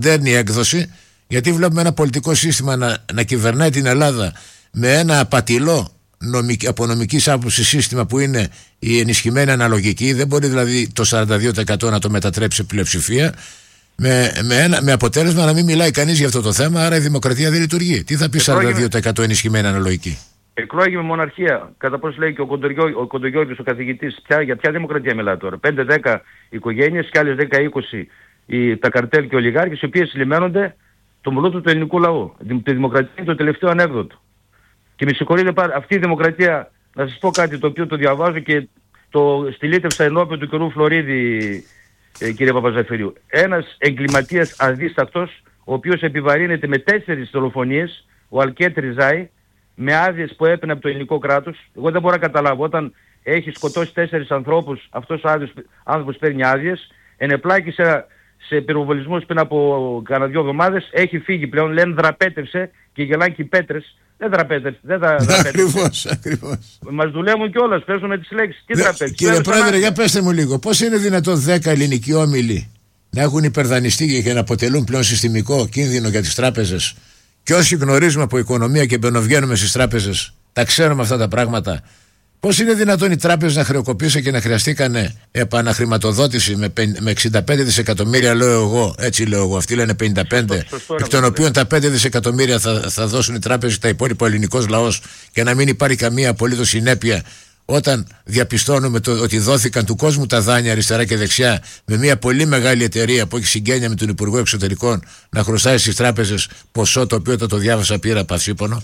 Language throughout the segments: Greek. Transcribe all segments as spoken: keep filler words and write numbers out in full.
μοντέρνη έκδοση, γιατί βλέπουμε ένα πολιτικό σύστημα να, να κυβερνάει την Ελλάδα με ένα απατηλό νομική, από νομικής άποψης σύστημα που είναι η ενισχυμένη αναλογική. Δεν μπορεί δηλαδή το σαράντα δύο τοις εκατό να το μετατρέψει σε πλειοψηφία, με, με, ένα, με αποτέλεσμα να μην μιλάει κανείς για αυτό το θέμα, άρα η δημοκρατία δεν λειτουργεί. Τι θα πει σαράντα δύο τοις εκατό ενισχυμένη αναλογική? Εκλόγη με μοναρχία. Κατά πώς λέει και ο Κοντογιώργης, ο καθηγητής, ποια, για ποια δημοκρατία μιλάει τώρα? πέντε δέκα οικογένειες και άλλες δέκα είκοσι τα καρτέλ και ολιγάρχες, οι οποίες λιμένονται το μουλότο του ελληνικού λαού. Τη δημοκρατία είναι το τελευταίο ανέκδοτο. Και με συγχωρείτε, αυτή η δημοκρατία, να σας πω κάτι το οποίο το διαβάζω και το στυλίτευσα ενώπιον του κ. Φλωρίδη, ε, κύριε Παπαζαφυρίου. Ένας εγκληματίας αδίστακτος, ο οποίος επιβαρύνεται με τέσσερις δολοφονίες, ο Αλκέτ Ριζάη, με άδειες που έπαιρνε από το ελληνικό κράτος. Εγώ δεν μπορώ να καταλάβω, όταν έχει σκοτώσει τέσσερις ανθρώπους, αυτός ο άδειος, άνθρωπος παίρνει άδειες, ενεπλάκησε σε πυροβολισμούς πριν από κάνα δύο εβδομάδες, έχει φύγει πλέον, λένε δραπέτευσε και γελάνε και οι πέτρες. Δεν δραπέτευσε, δεν δραπέτευσε. Ακριβώς, ακριβώς. Μας δουλεύουν κιόλας, παίζουν με τις λέξεις. Τι δραπέτευσε? Κύριε Πρόεδρε, για πέστε μου λίγο, πώς είναι δυνατόν δέκα ελληνικοί όμιλοι να έχουν υπερδανιστεί και να αποτελούν πλέον συστημικό κίνδυνο για τις τράπεζες, και όσοι γνωρίζουμε από οικονομία και μπαινοβγαίνουμε στις τράπεζες, τα ξέρουμε αυτά τα πράγματα? Πώς είναι δυνατόν οι τράπεζες να χρεοκοπήσουν και να χρειαστήκανε επαναχρηματοδότηση με, με εξήντα πέντε δισεκατομμύρια, λέω εγώ, έτσι λέω εγώ, αυτοί λένε πενήντα πέντε, εκ των οποίων τα πέντε δισεκατομμύρια θα, θα δώσουν οι τράπεζες, τα υπόλοιπα ο ελληνικός λαός, και να μην υπάρχει καμία απολύτως συνέπεια όταν διαπιστώνουμε το, ότι δόθηκαν του κόσμου τα δάνεια αριστερά και δεξιά, με μια πολύ μεγάλη εταιρεία που έχει συγγένεια με τον Υπουργό Εξωτερικών να χρωστάει στις τράπεζες ποσό το οποίο το διάβασα, πήρα παυσίπονο.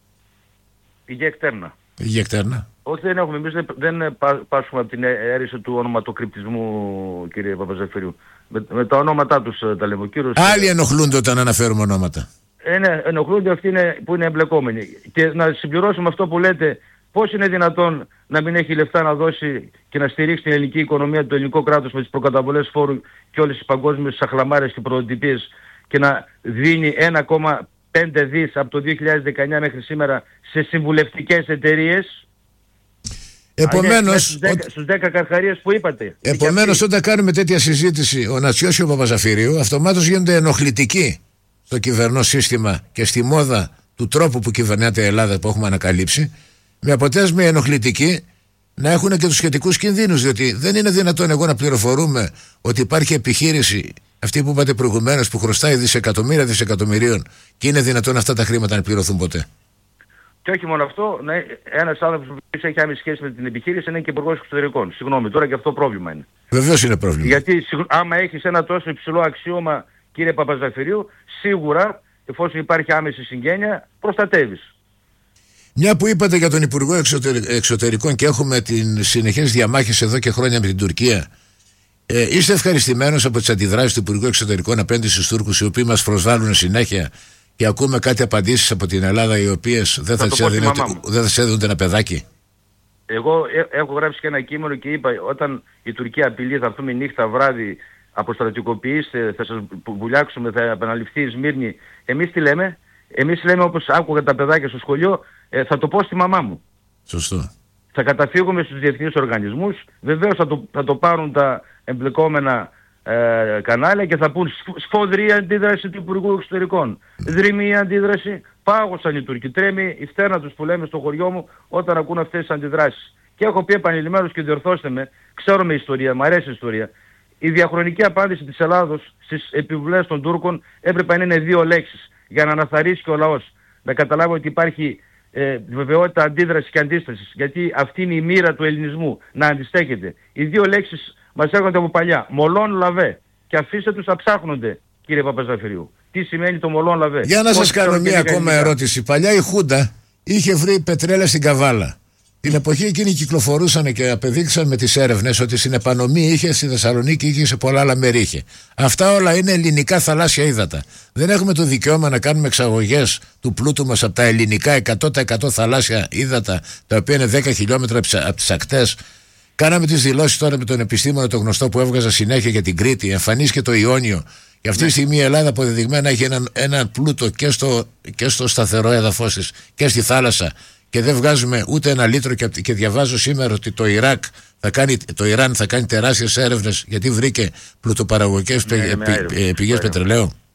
Πηγή εκτέρνα. Πηγή εκτέρνα. Όχι, δεν έχουμε. Εμείς δεν, δεν πάσχουμε από την αίρεση του ονοματοκρυπτισμού, κύριε Παπαζαφυρίου. Με, με τα ονόματά τους τα λέμε. Κύριος... Άλλοι ενοχλούνται όταν αναφέρουμε ονόματα. Ε, ναι, ενοχλούνται αυτοί είναι, που είναι εμπλεκόμενοι. Και να συμπληρώσουμε αυτό που λέτε, πώς είναι δυνατόν να μην έχει λεφτά να δώσει και να στηρίξει την ελληνική οικονομία, το ελληνικό κράτος με τις προκαταβολές φόρου και όλες τις παγκόσμιες σαχλαμάρες και πρωτοτυπίες, και να δίνει ένα κόμμα πέντε δις από το δύο χιλιάδες δεκαεννιά μέχρι σήμερα σε συμβουλευτικές εταιρείες? Επομένως, στους δέκα καρχαρίες που είπατε. Επομένως, όταν κάνουμε τέτοια συζήτηση, ο Νατσιός και ο Παπαζαφυρίου αυτομάτως γίνονται ενοχλητικοί στο κυβερνό σύστημα και στη μόδα του τρόπου που κυβερνάται η Ελλάδα που έχουμε ανακαλύψει, με αποτέλεσμα οι ενοχλητικοί να έχουν και τους σχετικούς κινδύνους. Διότι δεν είναι δυνατόν εγώ να πληροφορούμε ότι υπάρχει επιχείρηση, αυτή που είπατε προηγουμένως, που χρωστάει δισεκατομμύρια δισεκατομμυρίων, και είναι δυνατόν αυτά τα χρήματα να πληρωθούν ποτέ? Και όχι μόνο αυτό, ναι, ένας άνθρωπος που έχει άμεση σχέση με την επιχείρηση είναι και υπουργός εξωτερικών. Συγγνώμη, τώρα και αυτό πρόβλημα είναι. Βεβαίως είναι πρόβλημα. Γιατί άμα έχεις ένα τόσο υψηλό αξίωμα, κύριε Παπαζαφυρίου, σίγουρα, εφόσον υπάρχει άμεση συγγένεια, προστατεύεις. Μια που είπατε για τον Υπουργό Εξωτερικών και έχουμε την συνεχές διαμάχες εδώ και χρόνια με την Τουρκία, ε, είστε ευχαριστημένος από τις αντιδράσεις του Υπουργού Εξωτερικών απέναντι στους Τούρκους, οι οποίοι μας προσβάλλουν συνέχεια, και ακούμε κάτι απαντήσεις από την Ελλάδα οι οποίες δεν θα, θα τις έδινε ένα παιδάκι? Εγώ ε, έχω γράψει και ένα κείμενο και είπα, όταν η Τουρκία απειλεί θα έρθουμε νύχτα βράδυ, αποστρατικοποιήστε, θα σας βουλιάξουμε, θα επαναληφθεί η Σμύρνη, εμείς τι λέμε? Εμείς λέμε, όπως άκουγα τα παιδάκια στο σχολείο, ε, θα το πω στη μαμά μου. Σωστό. Θα καταφύγουμε στους διεθνείς οργανισμούς, βεβαίως θα το, θα το πάρουν τα εμπλεκόμενα ε, κανάλια και θα πούν σφοδρή αντίδραση του Υπουργού Εξωτερικών, δρυμή αντίδραση. Πάγωσαν οι Τούρκοι, τρέμει η φτέρνα τους που λέμε στο χωριό μου όταν ακούν αυτές τις αντιδράσεις. Και έχω πει επανειλημμένως, και διορθώστε με, ξέρω με ιστορία, μου αρέσει η ιστορία. Η διαχρονική απάντηση της Ελλάδος στις επιβουλές των Τούρκων έπρεπε να είναι δύο λέξεις, για να αναθαρρύσει και ο λαός. Να καταλάβει ότι υπάρχει ε, βεβαιότητα αντίδρασης και αντίστασης. Γιατί αυτή είναι η μοίρα του ελληνισμού, να αντιστέκεται. Οι δύο λέξεις μας έρχονται από παλιά. Μολόν λαβέ. Και αφήστε τους να ψάχνονται, κύριε Παπαζαφυρίου. Τι σημαίνει το μολόν λαβέ? Για να σας κάνω μία ακόμα ερώτηση. Παλιά η Χούντα είχε βρει πετρέλαια στην Καβάλα. Την εποχή εκείνη κυκλοφορούσαν και απεδείξαν με τις έρευνες ότι στην Επανομή είχε, στη Θεσσαλονίκη είχε, σε πολλά άλλα μέρη είχε. Αυτά όλα είναι ελληνικά θαλάσσια ύδατα. Δεν έχουμε το δικαίωμα να κάνουμε εξαγωγές του πλούτου μας από τα ελληνικά εκατό τοις εκατό θαλάσσια ύδατα, τα οποία είναι δέκα χιλιόμετρα από τις ακτές. Κάναμε τις δηλώσεις τώρα με τον επιστήμονα το γνωστό που έβγαζα συνέχεια για την Κρήτη. Εμφανίστηκε το Ιόνιο. Και αυτή τη στιγμή η Ελλάδα αποδεδειγμένα έχει έναν, έναν πλούτο και στο, και στο σταθερό έδαφος της και στη θάλασσα. Και δεν βγάζουμε ούτε ένα λίτρο, και, και διαβάζω σήμερα ότι το Ιράκ θα κάνει, το Ιράν θα κάνει τεράστιες έρευνες γιατί βρήκε πλουτοπαραγωγικές ναι, πηγές πετρελαίου.